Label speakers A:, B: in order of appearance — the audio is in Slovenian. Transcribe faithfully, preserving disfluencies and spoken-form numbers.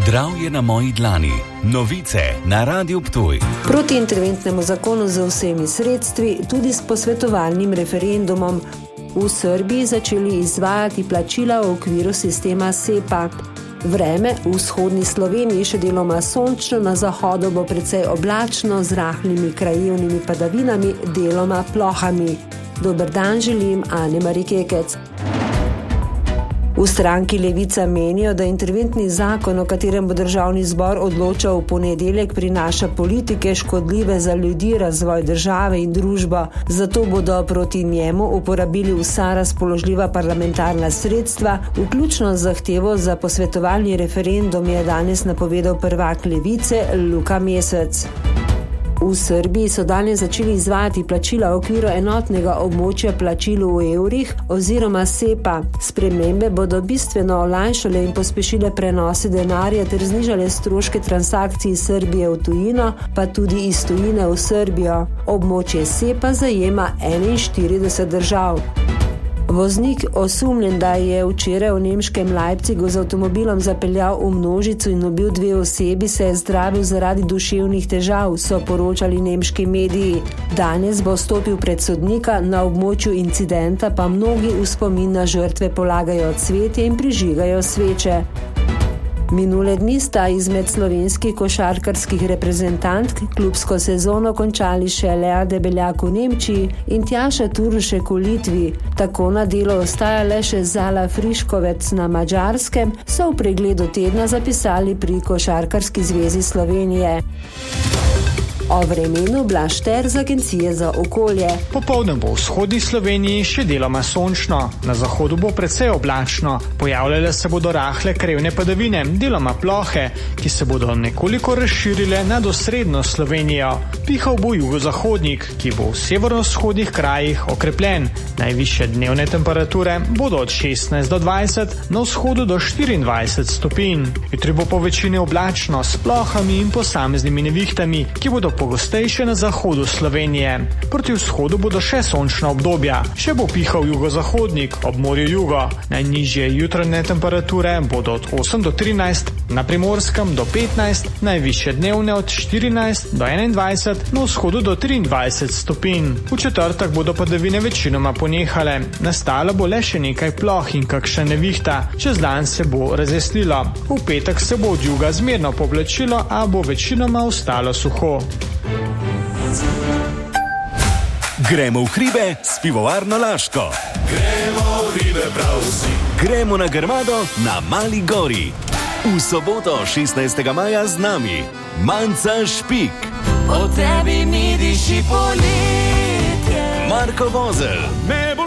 A: Zdravje na moji dlani. Novice na Radiu Ptuj.
B: Proti interventnemu zakonu z vsemi sredstvi, tudi s posvetovalnim referendumom, v Srbiji začeli izvajati plačila v okviru sistema SEPA. Vreme v vzhodni Sloveniji še deloma sončno, na zahodu bo precej oblačno z rahlimi krajevnimi padavinami, deloma plohami. Dober dan želim, Ane Marikekec. V stranki Levica menijo, da interventni zakon, o katerem bo državni zbor odločal v ponedeljek, prinaša politike škodljive za ljudi, razvoj države in družbo. Zato bodo proti njemu uporabili vsa razpoložljiva parlamentarna sredstva, vključno z zahtevo za posvetovalni referendum, je danes napovedal prvak Levice Luka Mesec. V Srbiji so danes začeli izvajati plačila v okviru enotnega območja plačil v evrih oziroma SEPA. Spremembe bodo bistveno olajšale in pospešile prenose denarja ter znižale stroške transakcij iz Srbije v tujino, pa tudi iz tujine v Srbijo. Območje SEPA zajema enainštirideset držav. Voznik, osumljen, da je včeraj v nemškem Leipzigu z avtomobilom zapeljal v množico in ubil dve osebi, se je zdravil zaradi duševnih težav, so poročali nemški mediji. Danes bo stopil pred sodnika, na območju incidenta pa mnogi v spomin na žrtve polagajo cvetje in prižigajo sveče. Minule dni sta izmed slovenskih košarkarskih reprezentantk klubsko sezono končali še Lea Debeljak v Nemčiji in Tjaša Turšek v Litvi. Tako na delo ostaja le še Zala Friškovec na Madžarskem, so v pregledu tedna zapisali pri Košarkarski zvezi Slovenije. O vremenu Blaž Ter z Agencije za okolje.
C: Popoldne bo v vzhodni Sloveniji še deloma sončno, na zahodu bo precej oblačno. Pojavljale se bodo rahle krajevne padavine, deloma plohe, ki se bodo nekoliko razširile nad osrednjo Slovenijo. Pihal bo jugozahodnik, ki bo v severovzhodnih krajih okrepljen. Najvišje dnevne temperature bodo od šestnajst do dvajset, na vzhodu do štiriindvajset stopinj. Jutri bo po večini oblačno s plohami in posameznimi nevihtami, ki bodo pogostejše na zahodu Slovenije. Proti vzhodu bodo še sončna obdobja, še bo pihal jugozahodnik, ob morju jugo. Najnižje jutranje temperature bodo od osem do trinajst, na Primorskem do petnajst, najvišje dnevne od štirinajst do enaindvajset, na vzhodu do triindvajset stopinj. V četrtek bodo padavine večinoma ponehale, nastalo bo le še nekaj ploh in kakšna nevihta, čez dan se bo razjasnilo. V petek se bo od juga zmerno poblačilo, a bo večinoma ostalo suho.
A: Gremo v hribe s pivovarno Laško.
D: Gremo v hribe prav vsi.
A: Gremo na Grmado na Mali gori. V soboto šestnajstega maja z nami Manca Špik.
E: Po tebi mi diši poletje.
A: Marko Vozelj.